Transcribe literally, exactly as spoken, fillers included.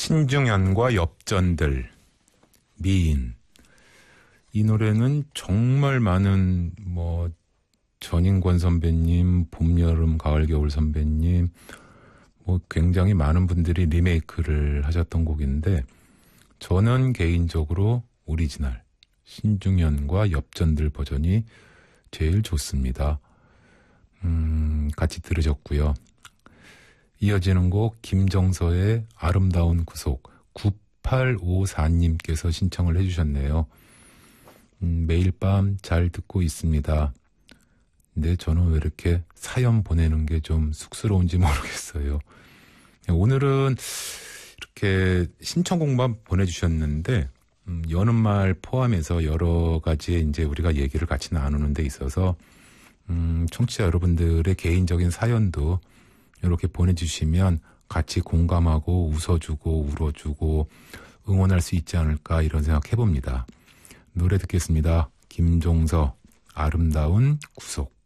신중현과 엽전들, 미인. 이 노래는 정말 많은 뭐 전인권 선배님, 봄, 여름, 가을, 겨울 선배님, 뭐 굉장히 많은 분들이 리메이크를 하셨던 곡인데 저는 개인적으로 오리지널 신중현과 엽전들 버전이 제일 좋습니다. 음, 같이 들으셨고요. 이어지는 곡 김정서의 아름다운 구속 구팔오사님께서 신청을 해주셨네요. 음, 매일 밤 잘 듣고 있습니다. 근데 저는 왜 이렇게 사연 보내는 게 좀 쑥스러운지 모르겠어요. 오늘은 이렇게 신청곡만 보내주셨는데 음, 여는 말 포함해서 여러 가지의 이제 우리가 얘기를 같이 나누는 데 있어서 음, 청취자 여러분들의 개인적인 사연도 이렇게 보내주시면 같이 공감하고 웃어주고 울어주고 응원할 수 있지 않을까 이런 생각 해봅니다. 노래 듣겠습니다. 김종서 아름다운 구속.